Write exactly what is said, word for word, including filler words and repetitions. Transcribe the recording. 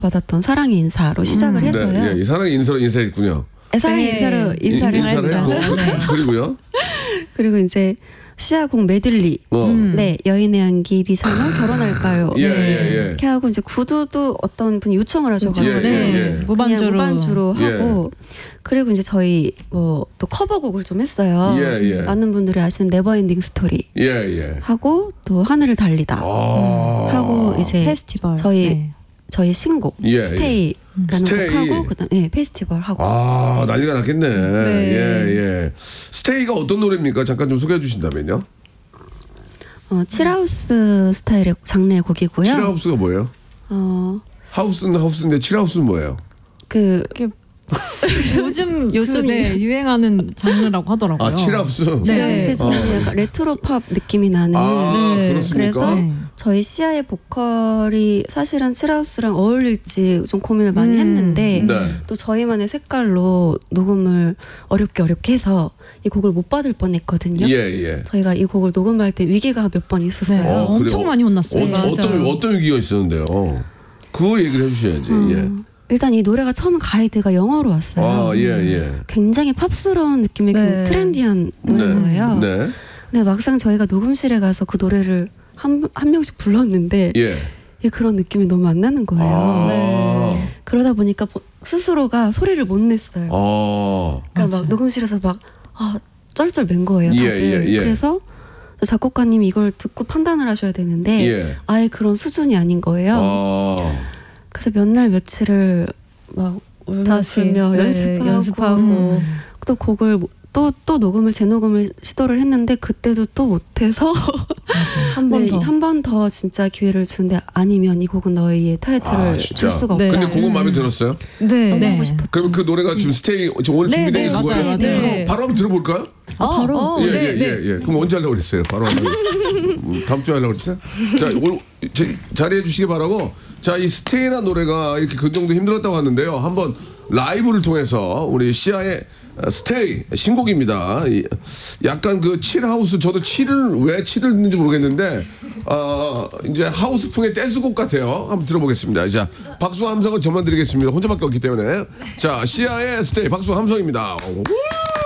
받았던 사랑의 인사로 시작을 음, 해서요. 네, 예, 이 사랑의 인사로 인사했군요. 네, 사랑의 네. 인사로 인사를, 인사를 했죠. 했고 네. 그리고요. 그리고 이제 시아곡 메들리, 어. 음. 네 여인의 향기 비상은 결혼할까요? 예, 네. 예, 예. 이렇게 하고 이제 구두도 어떤 분이 요청을 하셔가지고 예, 예, 예. 무반주로. 그냥 무반주로 예. 하고 그리고 이제 저희 뭐 또 커버곡을 좀 했어요. 예, 예. 많은 분들이 아시는 네버엔딩 스토리 예, 예. 하고 또 하늘을 달리다 아. 하고 이제 페스티벌. 저희 네. 저희 신곡 예, 스테이라는 스테이. 곡하고 그다음 예 페스티벌 하고 아, 난리가 났겠네. 예, 예. 스테이가 어떤 노래입니까? 잠깐 좀 소개해 주신다면요. 어, 칠하우스 스타일의 장르의 곡이고요. 칠하우스가 뭐예요? 어, 하우스는 하우스인데 칠하우스는 뭐예요? 그 요즘 요즘 그, 네, 유행하는 장르라고 하더라고요. 아, 칠하우스. 칠하우스의 장르 어. 약간 레트로 팝 느낌이 나는. 아, 네. 그렇습니까? 그래서 네. 저희 시아의 보컬이 사실은 칠하우스랑 어울릴지 좀 고민을 많이 음. 했는데 네. 또 저희만의 색깔로 녹음을 어렵게 어렵게 해서 이 곡을 못 받을 뻔했거든요. 예, 예. 저희가 이 곡을 녹음할 때 위기가 몇 번 있었어요. 네. 어, 엄청 그래요? 많이 혼났어요. 어, 맞아요. 어떤 어떤 위기가 있었는데요? 그거 얘기를 해주셔야지. 어, 예. 일단 이 노래가 처음 가이드가 영어로 왔어요. 아, 예, 예. 굉장히 팝스러운 느낌의 네. 트렌디한 노래인 거예요. 네. 근데 막상 저희가 녹음실에 가서 그 노래를 한, 한 명씩 불렀는데 예. 이게 그런 느낌이 너무 안 나는 거예요. 아. 네. 그러다 보니까 보- 스스로가 소리를 못 냈어요. 아. 그러니까 막 녹음실에서 막 아, 쩔쩔 맨 거예요. 예, 다들. 예, 예. 그래서 작곡가님이 이걸 듣고 판단을 하셔야 되는데 예. 아예 그런 수준이 아닌 거예요. 아. 그래서 몇 날 며칠을 막 다시 울면서 네, 연습하고, 연습하고. 또 곡을 또 또 녹음을 재녹음을 시도를 했는데 그때도 또 못해서 한 번 더. 한 번 더 진짜 기회를 주는데 아니면 이 곡은 너희의 타이틀을 아, 줄 진짜. 수가 네. 없다. 근데 그거 마음에 들었어요? 네. 너무 네. 하고 싶었죠. 그럼 그 노래가 지금 스테이 지금 오늘 네, 준비된 네, 그거예요? 맞아요, 맞아요. 바로, 네. 바로 한번 들어볼까요? 아, 바로? 어, 예, 네, 예, 네. 예, 예. 그럼 언제 하려고 그랬어요? 바로 하려고. 음, 다음 주에 하려고 그랬어요? 자, 오늘 제- 자리해 주시기 바라고. 자, 이 스테이나 노래가 이렇게 그 정도 힘들었다고 하는데요. 한번 라이브를 통해서 우리 시아의 스테이 신곡입니다. 이- 약간 그 칠하우스 저도 칠을 왜 칠을 듣는지 모르겠는데 어, 이제 하우스풍의 댄스곡 같아요. 한번 들어보겠습니다. 자, 박수 함성은 저만 드리겠습니다. 혼자밖에 없기 때문에. 자, 시아의 스테이 박수 함성입니다. 우!